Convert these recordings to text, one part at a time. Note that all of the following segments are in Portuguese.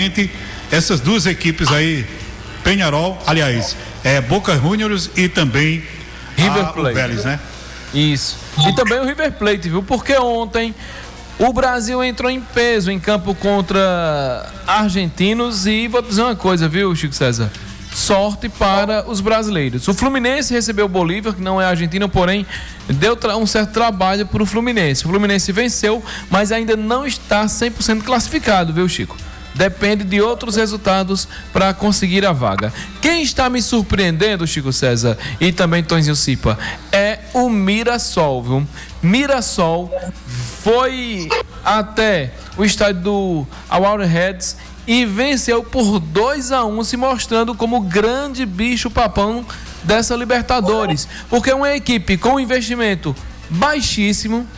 justamente essas duas equipes aí, Peñarol, aliás, Boca Juniors e também River Plate. O Vélez, né? Isso. E também o River Plate, viu? Porque ontem o Brasil entrou em peso em campo contra argentinos e vou dizer uma coisa, viu, Chico César? Sorte para os brasileiros. O Fluminense recebeu o Bolívar, que não é argentino, porém deu um certo trabalho para o Fluminense. O Fluminense venceu, mas ainda não está 100% classificado, viu, Chico? Depende de outros resultados para conseguir a vaga. Quem está me surpreendendo, Chico César, e também Tonzinho Cipa, é o Mirassol, viu? Mirassol foi até o estádio do Arrowhead e venceu por 2-1, se mostrando como grande bicho papão dessa Libertadores. Porque é uma equipe com investimento baixíssimo,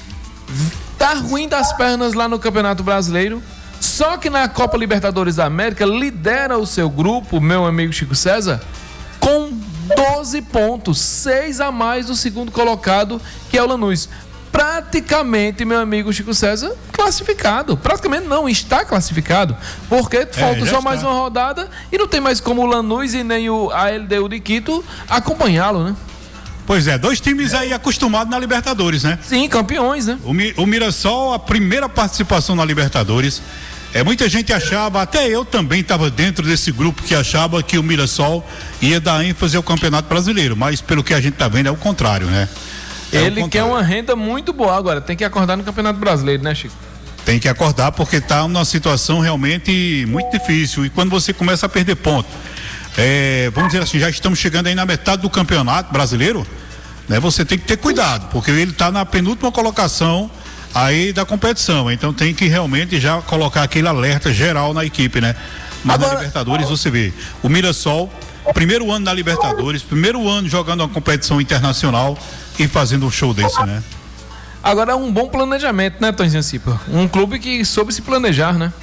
tá ruim das pernas lá no Campeonato Brasileiro, só que na Copa Libertadores da América lidera o seu grupo, meu amigo Chico César, com 12 pontos, 6 a mais do segundo colocado, que é o Lanús. Praticamente, meu amigo Chico César, classificado. Praticamente não, está classificado. Porque falta só mais uma rodada e não tem mais como o Lanús e nem a LDU de Quito acompanhá-lo, né? Pois é, 2 times aí acostumados na Libertadores, né? Sim, campeões, né? O Mirassol, a primeira participação na Libertadores. Muita gente achava, até eu também estava dentro desse grupo que achava que o Mirassol ia dar ênfase ao Campeonato Brasileiro, mas pelo que a gente está vendo é o contrário, né? Ele quer uma renda muito boa agora, tem que acordar no Campeonato Brasileiro, né, Chico? Tem que acordar porque está numa situação realmente muito difícil e quando você começa a perder ponto, vamos dizer assim, já estamos chegando aí na metade do Campeonato Brasileiro, né? Você tem que ter cuidado, porque ele está na penúltima colocação aí da competição, então tem que realmente já colocar aquele alerta geral na equipe, né? Mas agora, na Libertadores você vê, o Mirassol, primeiro ano na Libertadores, primeiro ano jogando uma competição internacional e fazendo um show desse, né? Agora é um bom planejamento, né, Tonzinho Cipa? Um clube que soube se planejar, né?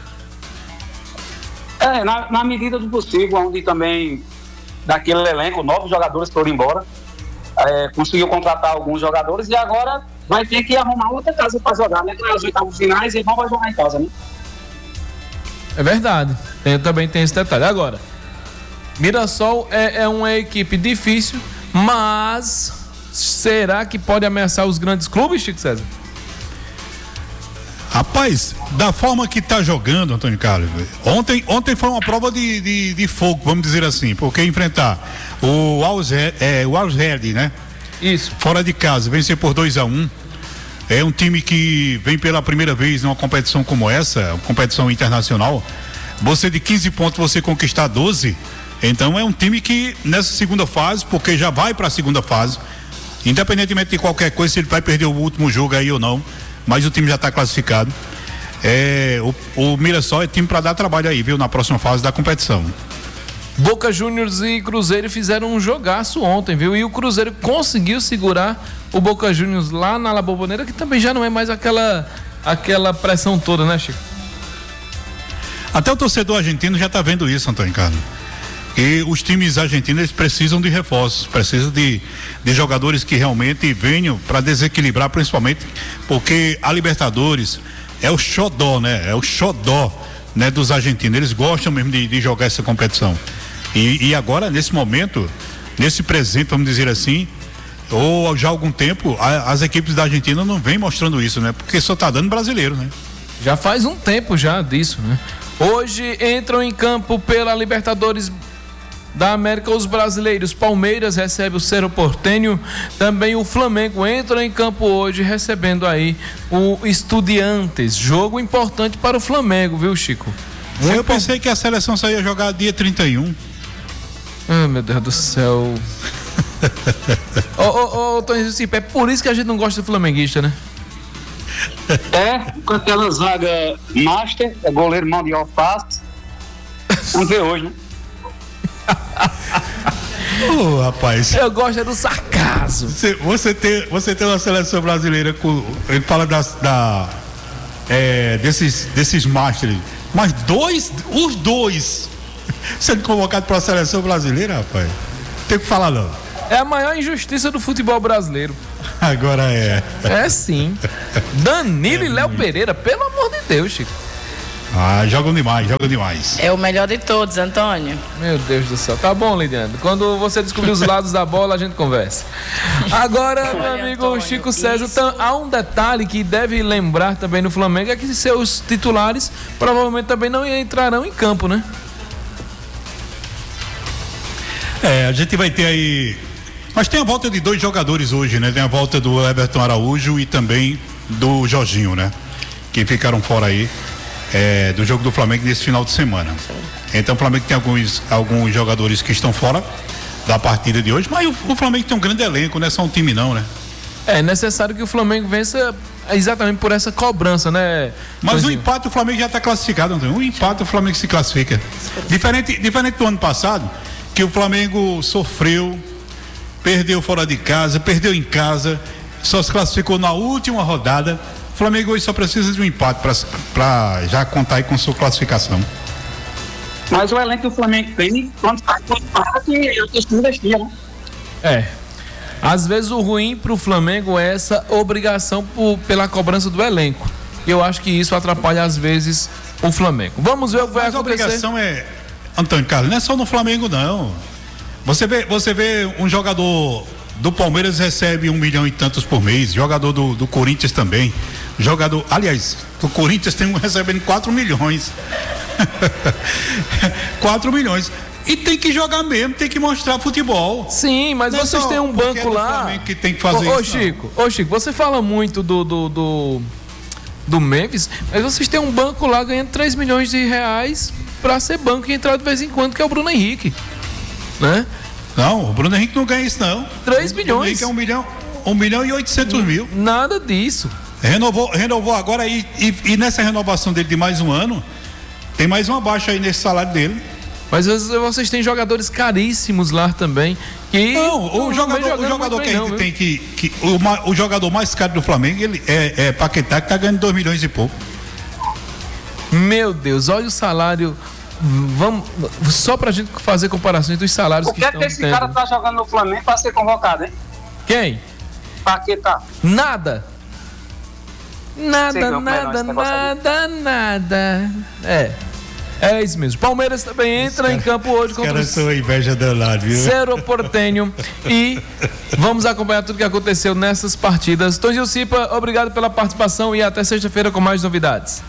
Na medida do possível, onde também daquele elenco, novos jogadores foram embora, conseguiu contratar alguns jogadores e agora vai ter que arrumar outra casa para jogar, né? Nas oitavas finais e vai jogar em casa, né? É verdade, também tem esse detalhe. Agora, Mirassol é uma equipe difícil, mas será que pode ameaçar os grandes clubes, Chico César? Rapaz, da forma que tá jogando, Antônio Carlos, ontem foi uma prova de fogo, vamos dizer assim, porque enfrentar o Arrowhead, né? Isso. Fora de casa, vencer por 2-1. É um time que vem pela primeira vez numa competição como essa, uma competição internacional. Você de 15 pontos, você conquistar 12. Então é um time que nessa segunda fase, porque já vai para a segunda fase, independentemente de qualquer coisa, se ele vai perder o último jogo aí ou não, mas o time já está classificado. O Mirassol é time para dar trabalho aí, viu, na próxima fase da competição. Boca Juniors e Cruzeiro fizeram um jogaço ontem, viu? E o Cruzeiro conseguiu segurar o Boca Juniors lá na La Bombonera, que também já não é mais aquela pressão toda, né, Chico? Até o torcedor argentino já está vendo isso, Antônio Carlos. E os times argentinos, eles precisam de reforços, precisam de jogadores que realmente venham para desequilibrar, principalmente porque a Libertadores é o xodó, né? É o xodó, né, dos argentinos. Eles gostam mesmo de jogar essa competição. E agora, nesse momento, nesse presente, vamos dizer assim, ou já há algum tempo, as equipes da Argentina não vêm mostrando isso, né? Porque só tá dando brasileiro, né? Já faz um tempo já disso, né? Hoje entram em campo pela Libertadores da América os brasileiros. Palmeiras recebe o Cerro Porteño, também o Flamengo entra em campo hoje recebendo aí o Estudiantes. Jogo importante para o Flamengo, viu, Chico? Eu pensei que a seleção só ia jogar dia 31. Ah, meu Deus do céu. Tonzinho Cipa, é por isso que a gente não gosta do flamenguista, né? Com aquela zaga master, goleiro mão de alface. Vamos ver hoje, né? Rapaz. Eu gosto do sarcasmo. Você tem uma seleção brasileira com. Ele fala desses masters. Mas os dois sendo convocados para a seleção brasileira, rapaz. Tem que falar não. É a maior injustiça do futebol brasileiro. Agora é. É sim. Danilo e Léo Pereira, pelo amor de Deus, Chico. Jogam demais, jogam demais. É o melhor de todos, Antônio. Meu Deus do céu. Tá bom, Lidiane. Quando você descobrir os lados da bola, a gente conversa. Agora, meu amigo Antônio, Chico César, há um detalhe que deve lembrar também no Flamengo, é que seus titulares provavelmente também não entrarão em campo, né? A gente vai ter aí... Mas tem a volta de 2 jogadores hoje, né? Tem a volta do Everton Araújo e também do Jorginho, né? Que ficaram fora aí do jogo do Flamengo nesse final de semana. Então o Flamengo tem alguns jogadores que estão fora da partida de hoje, mas o Flamengo tem um grande elenco, não é só um time não, né? É necessário que o Flamengo vença exatamente por essa cobrança, né? Mas o empate o Flamengo já está classificado, Antônio. O empate o Flamengo se classifica. Diferente do ano passado, que o Flamengo sofreu, perdeu fora de casa, perdeu em casa, só se classificou na última rodada. O Flamengo hoje só precisa de um empate para já contar aí com sua classificação. Mas o elenco que o Flamengo tem, quando faz o empate, é a questão da estia, né? Às vezes o ruim pro Flamengo é essa obrigação pela cobrança do elenco. Eu acho que isso atrapalha às vezes o Flamengo. Vamos ver o que vai acontecer. Mas a obrigação Antônio Carlos, não é só no Flamengo não. Você vê um jogador do Palmeiras recebe 1 milhão e tantos por mês, jogador do Corinthians também, aliás, o Corinthians tem recebendo 4 milhões. 4 milhões. E tem que jogar mesmo, tem que mostrar futebol. Sim, mas não vocês têm um banco lá. Que tem que fazer isso. Ô Chico, você fala muito do Memphis, mas vocês têm um banco lá ganhando 3 milhões de reais pra ser banco e entrar de vez em quando, que é o Bruno Henrique, né? Não, o Bruno Henrique não ganha isso não. 3 milhões. O Bruno Henrique é 1 milhão e 800 mil. Nada disso. Renovou agora e nessa renovação dele de mais um ano, tem mais uma baixa aí nesse salário dele. Mas vocês têm jogadores caríssimos lá também. O jogador que a gente tem o jogador mais caro do Flamengo, ele é Paquetá, que tá ganhando 2 milhões e pouco. Meu Deus, olha o salário. Vamos, só pra gente fazer comparações dos salários que estão tendo. O que é que esse cara tá jogando no Flamengo pra ser convocado, hein? Quem? Paquetá. Nada. É isso mesmo. Palmeiras também entra em campo hoje contra o Cerro Porteño. E vamos acompanhar tudo que aconteceu nessas partidas. Tonzinho Cipa, obrigado pela participação e até sexta-feira com mais novidades.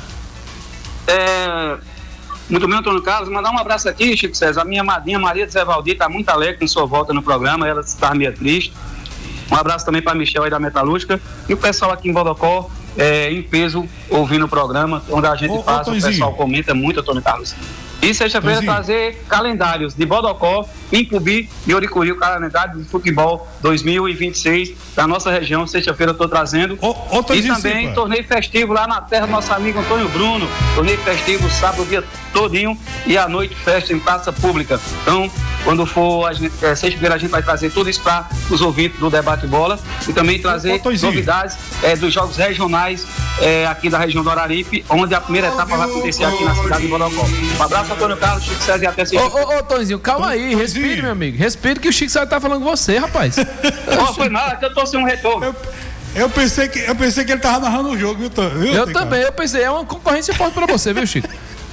Muito bem, Antônio Carlos. Mandar um abraço aqui, Chico César. A minha madrinha Maria de Zé Valdir está muito alegre com sua volta no programa. Ela está meio triste. Um abraço também para Michel aí da Metalúrgica. E o pessoal aqui em Bodocó, em peso, ouvindo o programa, onde a gente passa, o pessoal comenta muito, Antônio Carlos. E sexta-feira trazer calendários de Bodocó, Impubi e Oricuri, o calendário de futebol 2026 da nossa região. Sexta-feira eu estou trazendo. E também torneio festivo lá na terra do nosso amigo Antônio Bruno. Torneio festivo sábado o dia todinho e à noite festa em praça pública. Então, quando for sexta-feira, a gente vai trazer tudo isso para os ouvintes do Debate Bola e também trazer novidades dos jogos regionais aqui da região do Araripe, onde a primeira etapa vai acontecer aqui na cidade de Bodocó. Um abraço, Antônio Carlos, Chico César e até sexta-feira. Ô, Tonzinho, calma aí, respire, meu amigo. Respire que o Chico César tá falando com você, rapaz. Foi nada, que eu tô sem um retorno. Eu pensei que ele tava narrando o jogo, viu? Eu também, eu pensei, é uma concorrência forte pra você, viu, Chico?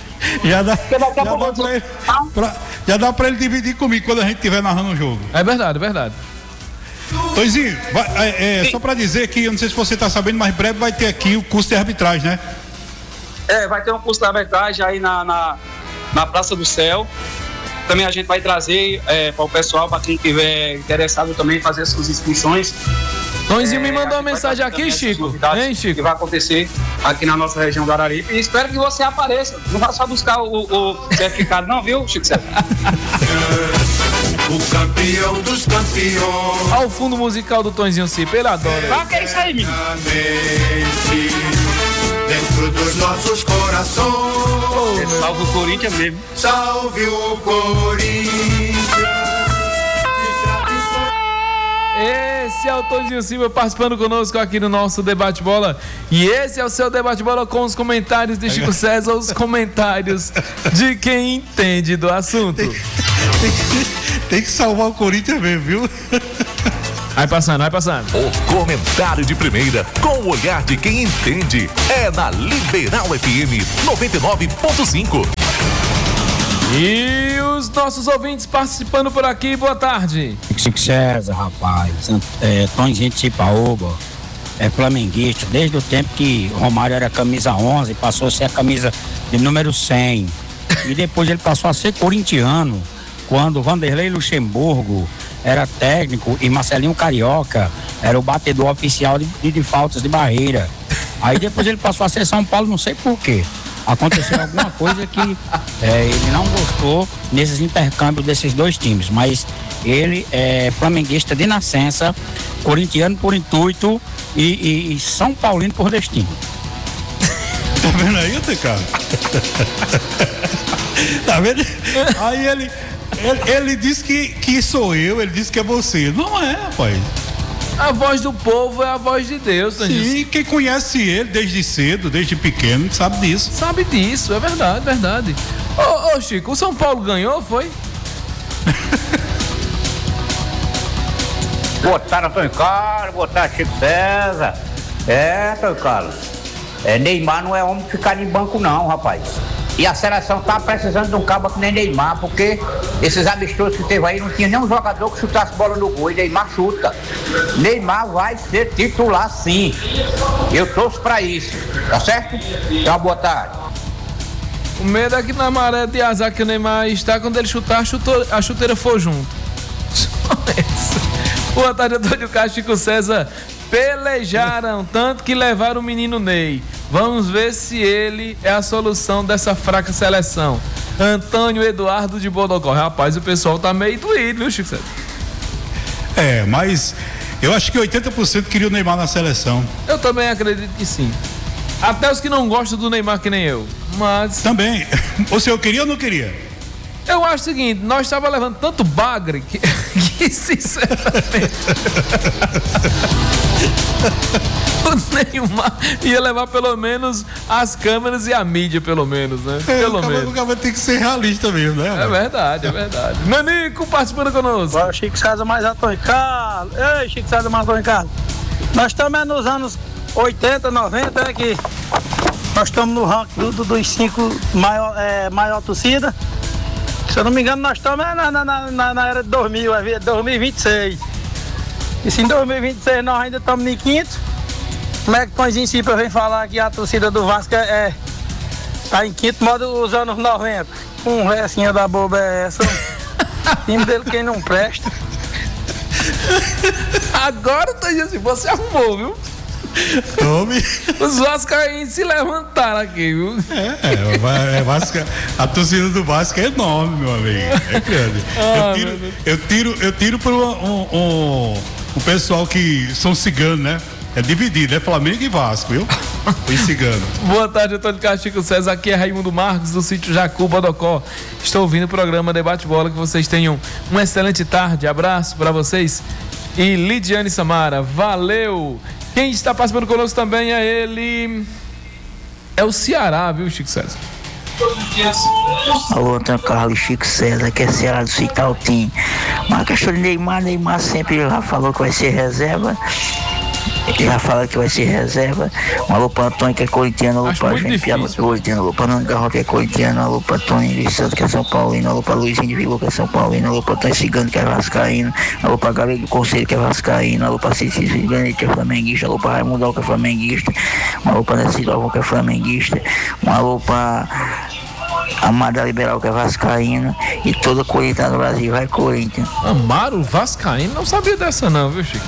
Já dá pra ele dividir comigo quando a gente estiver narrando o jogo. É verdade, é verdade. Tonzinho, só pra dizer que, eu não sei se você tá sabendo, mas breve vai ter aqui o curso de arbitragem, né? Vai ter um curso de arbitragem aí na Praça do Céu. Também a gente vai trazer para o pessoal, para quem estiver interessado também fazer suas inscrições. Tonzinho me mandou uma mensagem aqui, Chico. Hein, Chico? Que vai acontecer aqui na nossa região do Araripe. E espero que você apareça. Não vai só buscar o certificado, não, viu, Chico César? O campeão dos campeões. Olha o fundo musical do Tonzinho Cipa, ele adora. O que é isso aí, menino? Dentro dos nossos corações. Salve o Corinthians mesmo. Salve o Corinthians. Esse é o Tonzinho Silva participando conosco aqui no nosso Debate Bola. E esse é o seu Debate Bola com os comentários de Chico César, os comentários de quem entende do assunto. Tem que salvar o Corinthians mesmo, viu? Vai passando. O comentário de primeira, com o olhar de quem entende, é na Liberal FM 99.5. E os nossos ouvintes participando por aqui, boa tarde. Chico César, rapaz, Tonzinho de Cipaúba, é flamenguista, desde o tempo que Romário era camisa 11, passou a ser a camisa de número 100. E depois ele passou a ser corintiano, quando Vanderlei Luxemburgo era técnico e Marcelinho Carioca era o batedor oficial de faltas de barreira. Aí depois ele passou a ser São Paulo, não sei por quê. Aconteceu alguma coisa que ele não gostou nesses intercâmbios desses dois times, mas ele é flamenguista de nascença, corintiano por intuito e São Paulino por destino. Tá vendo aí, Tecado? Tá vendo? Aí ele disse que sou eu, ele disse que é você. Não é, rapaz. A voz do povo é a voz de Deus, Tandinho. Sim, quem conhece ele desde cedo, desde pequeno, sabe disso. Sabe disso, é verdade. Ô Chico, o São Paulo ganhou, foi? Boa tarde, Antônio Carlos. Boa tarde, Chico César. Antônio Carlos. Neymar não é homem de ficar em banco, não, rapaz. E a seleção tá precisando de um cabo que nem Neymar, porque esses amistosos que teve aí não tinha nenhum jogador que chutasse bola no gol. E Neymar chuta. Neymar vai ser titular, sim. Eu torço pra isso, tá certo? Então, boa tarde. O medo é que na maré de azar que o Neymar está, quando ele chutar, a chuteira for junto. Só isso. Boa tarde, Antônio Carlos, Chico César. Pelejaram tanto que levaram o menino Ney. Vamos ver se ele é a solução dessa fraca seleção. Antônio Eduardo de Bodocó. Rapaz, o pessoal tá meio doído, viu, Chico César? Mas eu acho que 80% queria o Neymar na seleção. Eu também acredito que sim. Até os que não gostam do Neymar que nem eu. Mas... Também. Ou seja, eu queria ou não queria? Eu acho o seguinte, nós estávamos levando tanto bagre que sinceramente o Neymar ia levar pelo menos as câmeras e a mídia, pelo menos, né? Pelo menos. O cara tem que ser realista mesmo, né? É verdade. Nanico participando conosco. Olha, Chico César mais Antônio Carlos. Ei, Chico César mais Antônio Carlos. Nós estamos nos anos 80, 90, que nós estamos no ranking dos 5 maior torcida. Se eu não me engano, nós estamos na era de 2026. E se em 2026 nós ainda estamos em quinto, como é que Tonzinho Cipa vem falar que a torcida do Vasco tá em quinto modo os anos 90? Conversinha da boba é essa? Time dele quem não presta. Agora, Tonzinho Cipa, você arrumou, viu? Tome. Os vascaínos se levantaram aqui, viu? A torcida do Vasco é enorme, meu amigo. É grande. Eu tiro para um pessoal que são ciganos, né? É dividido, é Flamengo e Vasco, viu? E cigano. Boa tarde, Antônio Carlos, Chico César. Aqui é Raimundo Marques, do sítio Jacu, Bodocó. Estou ouvindo o programa Debate Bola. Que vocês tenham uma excelente tarde. Abraço para vocês. E Lidiane Samara, valeu! Quem está participando conosco também é ele. É o Ceará, viu, Chico César? Alô, Antônio Carlos, Chico César, que é Ceará do Citaltim. Mas a questão de Neymar sempre já falou que vai ser reserva. Ele já fala que vai ser reserva. Um alô pra Antônio, que é corintiano. Alô pra Gente Piaba, que é corintiano. Alô pra Nando Garro, que é corintiano. Alô pra Tony dos Santos, que é São Paulino. Alô pra Luizinho de Vigor, que é São Paulino. Alô pra Tony Cigano, que é vascaíno. Alô pra Gabriel do Conselho, que é vascaíno. Alô pra Cecília Cigano, que é flamenguista. Alô pra Raimundo, que é flamenguista. Um alô pra Nessi Dalvão, que é flamenguista. Um alô pra Amada Liberal, que é vascaíno. E toda Corinthians no Brasil, vai Corinthians. Amaro vascaíno? Não sabia dessa não, viu, Chico?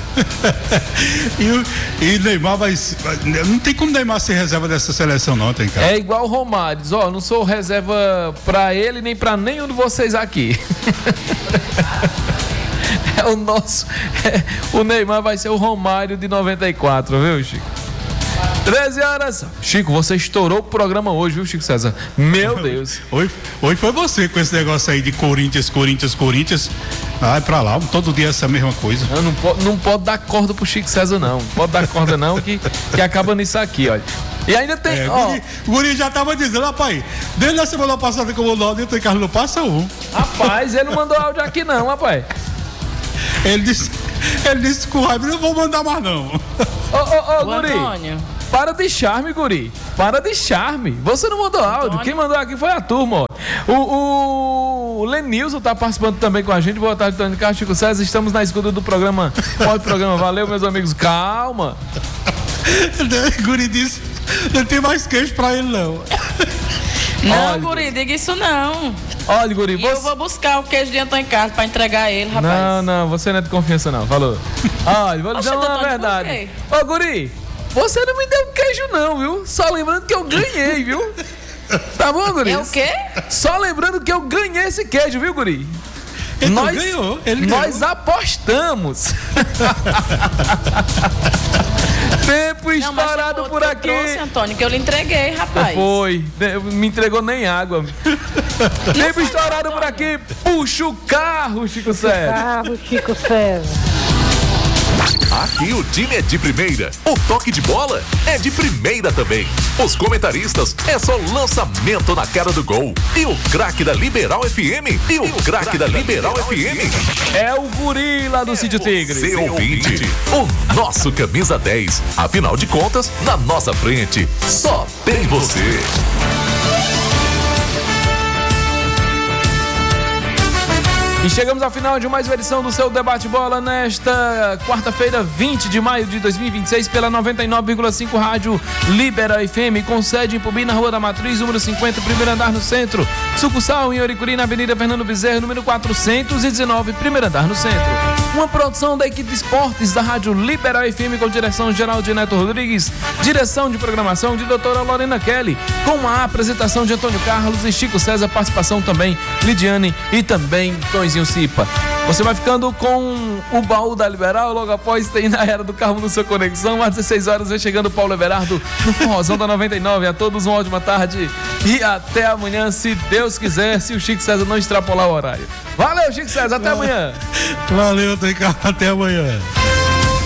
E Neymar não tem como Neymar ser reserva dessa seleção não, tem cara. É igual o Romário, diz, não sou reserva pra ele nem pra nenhum de vocês aqui. O Neymar vai ser o Romário de 94, viu, Chico? 13 horas. Chico, você estourou o programa hoje, viu, Chico César? Meu Deus. Hoje foi você com esse negócio aí de Corinthians. Vai pra lá, todo dia essa mesma coisa. Não pode dar corda pro Chico César, não. Não pode dar corda, não, que acaba nisso aqui, olha. E ainda tem. O Guri já tava dizendo, rapaz, desde a semana passada que eu vou lá dentro, o Carlos não passa um. Rapaz, ele não mandou áudio aqui, não, rapaz. Ele disse Ele disse com raiva, não vou mandar mais não. Ô, Guri. Antônio. Para de charme, Guri. Para de charme. Você não mandou áudio. Quem mandou aqui foi a turma, ó. O Lenilson tá participando também com a gente. Boa tarde, Antônio Carlos, Chico César. Estamos na escuta do programa. Pode programa. Valeu, meus amigos. Calma. O Guri disse, não tem mais queijo pra ele, não. Não, Olha, Guri, diga isso não. Olha, Guri, E eu vou buscar o queijo de Antônio Carlos pra entregar a ele, rapaz. Não, você não é de confiança, não. Falou. Olha, vou dizer uma verdade. Ô, Guri, você não me deu queijo, não, viu? Só lembrando que eu ganhei, viu? Tá bom, Guri? É o quê? Só lembrando que eu ganhei esse queijo, viu, Guri? Então ganhou, ele nós ganhou. Apostamos. Tempo estourado por aqui. Trouxe, Antônio, que eu lhe entreguei, rapaz. Foi, me entregou nem água. Tempo estourado por aqui. Puxa o carro, Chico César. Carro, Chico César. Aqui o time é de primeira, o toque de bola é de primeira também. Os comentaristas é só lançamento na cara do gol. E o craque da Liberal FM, É o Guri lá do Sítio Tigre. Seu ouvinte, o nosso camisa 10. Afinal de contas, na nossa frente, só tem você. E chegamos ao final de mais uma edição do seu Debate Bola nesta quarta-feira, 20 de maio de 2026, pela 99,5 Rádio Libera FM, com sede em Pubi, na Rua da Matriz, número 50, primeiro andar no centro. Sucursal em Oricuri, na Avenida Fernando Bezerra, número 419, primeiro andar no centro. Uma produção da equipe de esportes da Rádio Libera FM, com direção geral de Neto Rodrigues, direção de programação de doutora Lorena Kelly, com a apresentação de Antônio Carlos e Chico César, participação também Lidiane e também Tonzinho Cipa. Você vai ficando com o baú da Liberal, logo após tem na Era do Carro no seu Conexão, às 16 horas vem chegando o Paulo Everardo no Forrozão da 99. A todos uma ótima tarde e até amanhã, se Deus quiser, se o Chico César não extrapolar o horário. Valeu, Chico César, até amanhã. Valeu, até amanhã.